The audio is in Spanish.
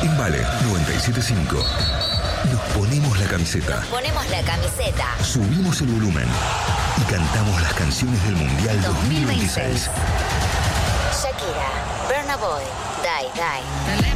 En Vale 97.5 nos ponemos la camiseta. Ponemos la camiseta. Subimos el volumen y cantamos las canciones del Mundial 2026. Shakira, Burna Boy, Die Die.